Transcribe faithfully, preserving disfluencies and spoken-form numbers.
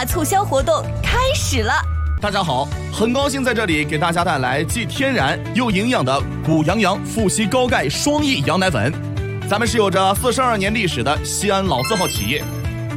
促销活动开始了。 大家好，很高兴在这里给大家带来既天然又营养的谷羊羊富硒高钙双益羊奶粉。咱们是有着四十二年历史的西安老字号企业，